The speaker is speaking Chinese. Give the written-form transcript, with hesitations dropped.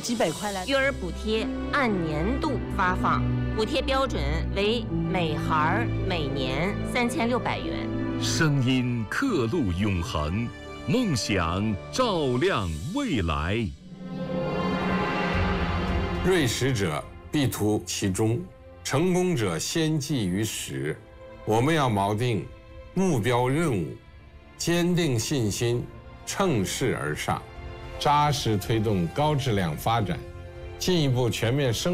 几百块了。 育儿补贴按年度发放，补贴标准为每孩每年3600元。 声音刻录永恒，梦想照亮未来。 锐识者必图其中，成功者先记于始。我们要锚定目标任务，坚定信心，乘势而上，扎实推动高质量发展，进一步全面深